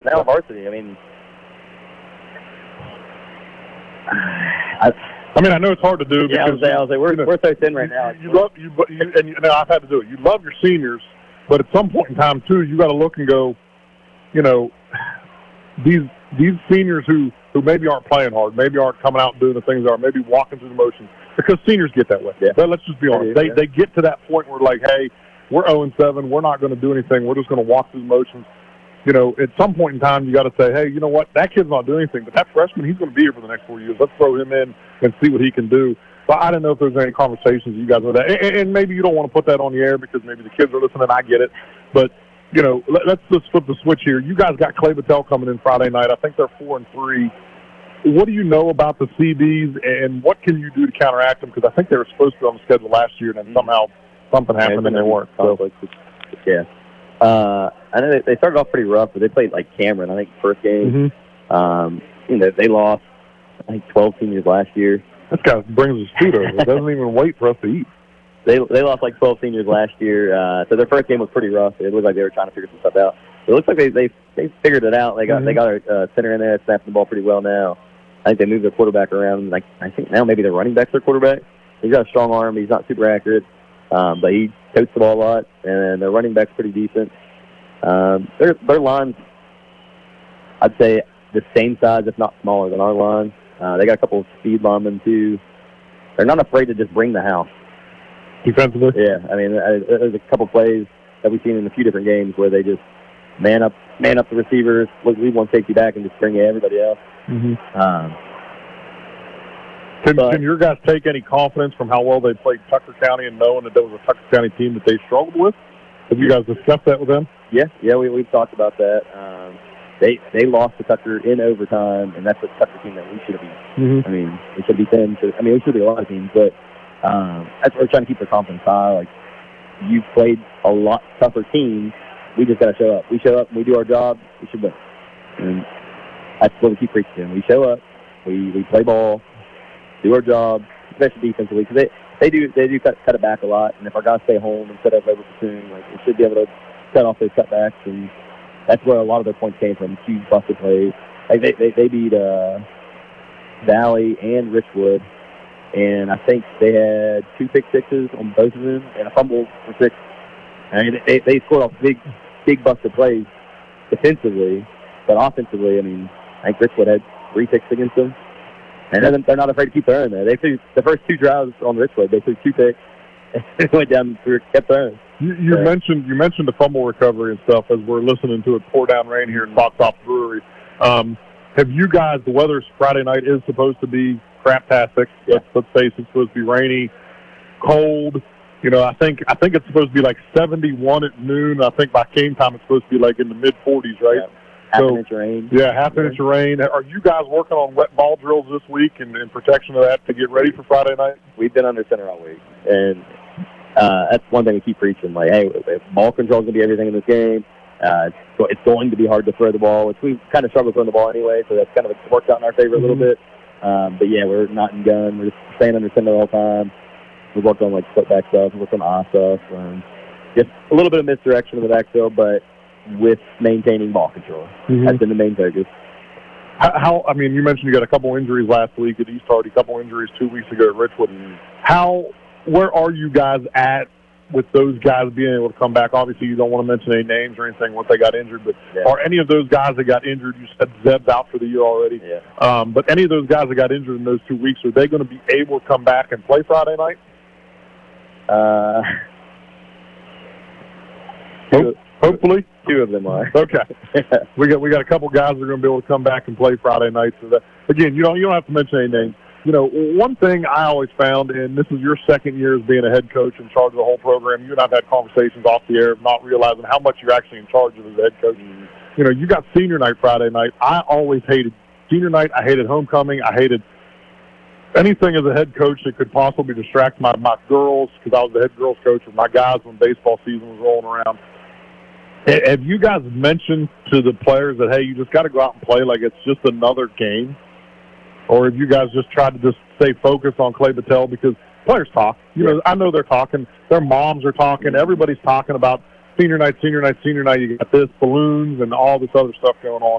now varsity. I mean, I know it's hard to do. Yeah, because, I was like, we're so thin right now. You love and I've had to do it. You love your seniors, but at some point in time too, you got to look and go, these seniors who maybe aren't playing hard, maybe aren't coming out and doing the things they are, maybe walking through the motions, because seniors get that way. Yeah. But let's just be honest. They get to that point where like, hey, we're 0-7, we're not going to do anything. We're just going to walk through the motions. At some point in time, you got to say, hey, you know what? That kid's not doing anything, but that freshman, he's going to be here for the next 4 years. Let's throw him in and see what he can do. So I don't know if there's any conversations you guys with that. And maybe you don't want to put that on the air because maybe the kids are listening. I get it. But, let's just flip the switch here. You guys got Clay Battelle coming in Friday night. I think they're 4-3. What do you know about the CBs, and what can you do to counteract them? Because I think they were supposed to be on the schedule last year, and then somehow something happened and they weren't. So. Yeah. I know they started off pretty rough, but they played like Cameron, I think, the first game. Mm-hmm. They lost, I think, 12 seniors last year. This guy brings his food over. It doesn't even wait for us to eat. They lost like 12 seniors last year, so their first game was pretty rough. It looked like they were trying to figure some stuff out. It looks like they figured it out. They got their center in there, snapping the ball pretty well now. I think they moved their quarterback around. Like I think now maybe their running back's their quarterback. He's got a strong arm. He's not super accurate, but he totes the ball a lot, and their running back's pretty decent. Their line's, I'd say, the same size, if not smaller, than our line. They got a couple of speed linemen, too. They're not afraid to just bring the house. Defensively? Yeah. There's a couple plays that we've seen in a few different games where they just man up the receivers, leave one safety back, and just bring everybody else. Mm-hmm. Can your guys take any confidence from how well they played Tucker County and knowing that there was a Tucker County team that they struggled with? Have you guys discussed that with them? Yeah, we've talked about that. They lost to Tucker in overtime, and that's a Tucker team that we should have beat. Mm-hmm. We should be 10. We should be a lot of teams, but that's why we're trying to keep their confidence high. Like, you've played a lot tougher teams. We just got to show up. We show up and we do our job. We should win. And that's what we keep preaching. We show up. We play ball. Do our job, especially defensively, because they do cut it back a lot. And if our guys stay home instead of over pursuing, like, we should be able to cut off those cutbacks. And that's where a lot of their points came from. Huge busted plays. Like they beat Valley and Richwood, and I think they had 2 pick sixes on both of them and a fumble for 6. They scored off big busted plays defensively, but offensively, I think Richwood had 3 picks against them. And they're not afraid to keep throwing there. They threw the first 2 drives on Richwood. They threw 2 picks and went down and kept throwing. You mentioned the fumble recovery and stuff as we're listening to it pour down rain here in Box Off Brewery. Have you guys? The weather Friday night is supposed to be craptastic. Yeah. Let's face it, it's supposed to be rainy, cold. I think it's supposed to be like 71 at noon. I think by game time it's supposed to be like in the mid-40s, right? Yeah. Half an inch of rain. Yeah, half an inch of rain. Are you guys working on wet ball drills this week and in protection of that to get ready for Friday night? We've been under center all week, and that's one thing we keep preaching. Like, hey, ball control is going to be everything in this game. It's going to be hard to throw the ball, which we've kind of struggled throwing the ball anyway, so that's kind of worked out in our favor a little bit. But, yeah, we're not in gun. We're just staying under center all the time. We've worked on, like, footback stuff. We've worked on eye stuff. Just a little bit of misdirection in the backfield, but with maintaining ball control. That's been the main focus. You mentioned you got a couple injuries last week at East Hardy, a couple injuries 2 weeks ago at Richwood. Where are you guys at with those guys being able to come back? Obviously, you don't want to mention any names or anything once they got injured, but are any of those guys that got injured, you said Zeb's out for the year already, but any of those guys that got injured in those 2 weeks, are they going to be able to come back and play Friday night? Hopefully. 2 of them are. Okay. We got a couple guys that are going to be able to come back and play Friday night. So that, again, you don't have to mention any names. One thing I always found, and this is your second year as being a head coach in charge of the whole program, you and I've had conversations off the air of not realizing how much you're actually in charge of as a head coach. You got senior night Friday night. I always hated senior night. I hated homecoming. I hated anything as a head coach that could possibly distract my girls, because I was the head girls coach with my guys when baseball season was rolling around. Have you guys mentioned to the players that, hey, you just got to go out and play like it's just another game? Or have you guys just tried to just stay focused on Clay Battelle? Because players talk. I know they're talking. Their moms are talking. Everybody's talking about senior night. You got this, balloons, and all this other stuff going on.